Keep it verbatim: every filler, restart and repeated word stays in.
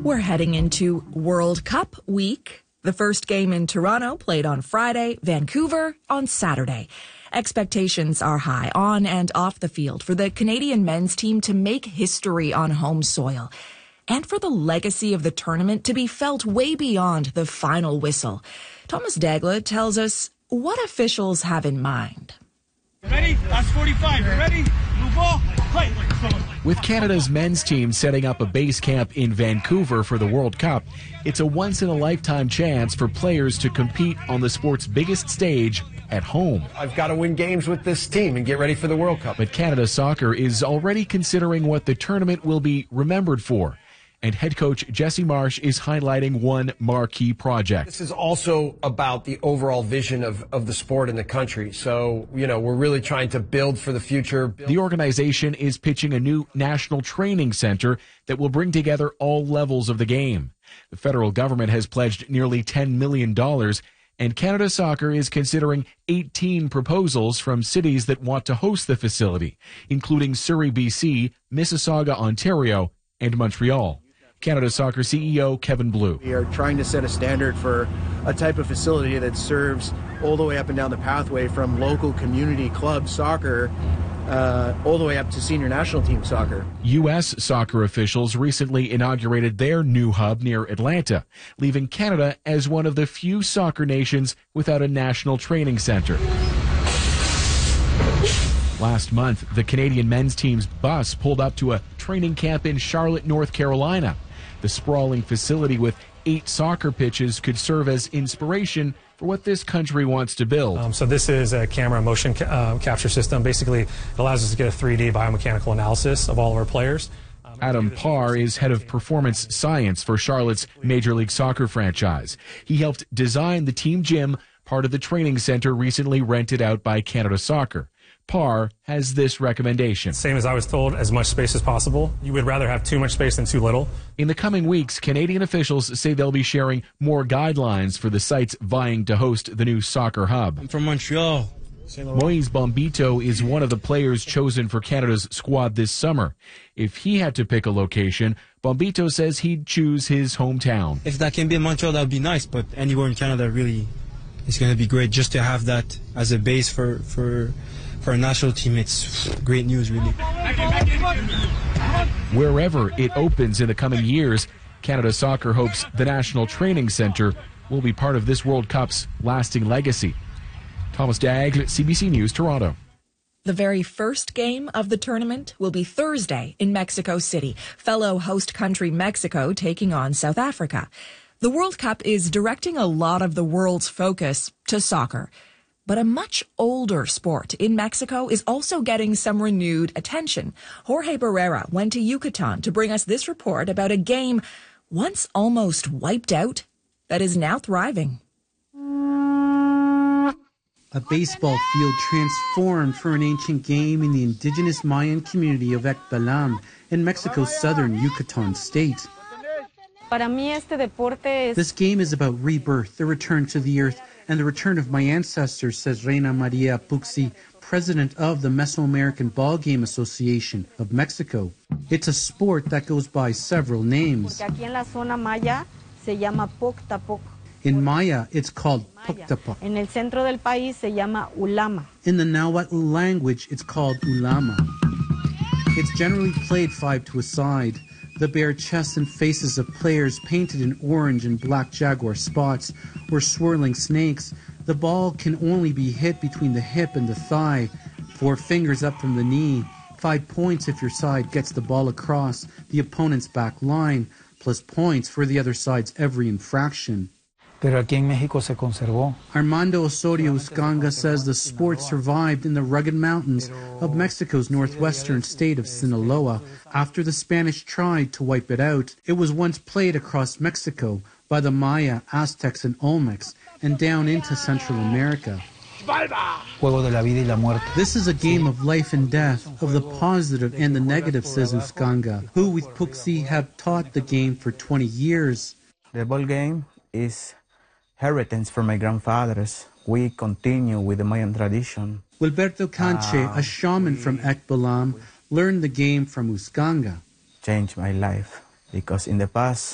We're heading into World Cup week. The first game in Toronto played on Friday, Vancouver on Saturday. Expectations are high on and off the field for the Canadian men's team to make history on home soil and for the legacy of the tournament to be felt way beyond the final whistle. Thomas Daigle tells us what officials have in mind. Ready? Last forty-five. You ready? Move ball. Play. With Canada's men's team setting up a base camp in Vancouver for the World Cup, it's a once-in-a-lifetime chance for players to compete on the sport's biggest stage at home. I've got to win games with this team and get ready for the World Cup. But Canada Soccer is already considering what the tournament will be remembered for. And head coach Jesse Marsch is highlighting one marquee project. This is also about the overall vision of, of the sport in the country. So, you know, we're really trying to build for the future. The organization is pitching a new national training center that will bring together all levels of the game. The federal government has pledged nearly ten million dollars, and Canada Soccer is considering eighteen proposals from cities that want to host the facility, including Surrey, B C, Mississauga, Ontario, and Montreal. Canada Soccer C E O Kevin Blue. We are trying to set a standard for a type of facility that serves all the way up and down the pathway from local community club soccer uh, all the way up to senior national team soccer. U S soccer officials recently inaugurated their new hub near Atlanta, leaving Canada as one of the few soccer nations without a national training center. Last month, the Canadian men's team's bus pulled up to a training camp in Charlotte, North Carolina. The sprawling facility with eight soccer pitches could serve as inspiration for what this country wants to build. Um, so this is a camera motion ca uh, capture system. Basically, it allows us to get a three D biomechanical analysis of all of our players. Um, Adam Parr is head of performance science for Charlotte's Major League Soccer franchise. He helped design the team gym, part of the training center recently rented out by Canada Soccer. Parr has this recommendation. Same as I was told, as much space as possible. You would rather have too much space than too little. In the coming weeks, Canadian officials say they'll be sharing more guidelines for the sites vying to host the new soccer hub. I'm from Montreal. Moise Bombito is one of the players chosen for Canada's squad this summer. If he had to pick a location, Bombito says he'd choose his hometown. If that can be in Montreal, that would be nice, but anywhere in Canada really is going to be great. Just to have that as a base for... for For a national team, it's great news, really. Wherever it opens in the coming years, Canada Soccer hopes the National Training Center will be part of this World Cup's lasting legacy. Thomas Daigle, C B C News, Toronto. The very first game of the tournament will be Thursday in Mexico City, fellow host country Mexico taking on South Africa. The World Cup is directing a lot of the world's focus to soccer. But a much older sport in Mexico is also getting some renewed attention. Jorge Barrera went to Yucatan to bring us this report about a game once almost wiped out that is now thriving. A baseball field transformed for an ancient game in the indigenous Mayan community of Ekbalam in Mexico's southern Yucatan state. This game is about rebirth, the return to the earth, and the return of my ancestors, says Reina Maria Puxi, president of the Mesoamerican Ball Game Association of Mexico. It's a sport that goes by several names. In Maya, it's called Puctapuc. In the Nahuatl language, it's called Ulama. It's generally played five to a side. The bare chests and faces of players painted in orange and black jaguar spots or swirling snakes. The ball can only be hit between the hip and the thigh, four fingers up from the knee. Five points if your side gets the ball across the opponent's back line, plus points for the other side's every infraction. Pero aquí en México se conservó. Armando Osorio Uscanga says the sport survived in the rugged mountains of Mexico's northwestern state of Sinaloa after the Spanish tried to wipe it out. It was once played across Mexico by the Maya, Aztecs, and Olmecs, and down into Central America. Juego de la vida y la muerte. This is a game of life and death, of the positive and the negative, says Uscanga, who with Puxi have taught the game for twenty years. The ball game is heritage from my grandfathers. We continue with the Mayan tradition. Wilberto Canche, uh, a shaman from Ekbalam, learned the game from Uscanga. Changed my life because in the past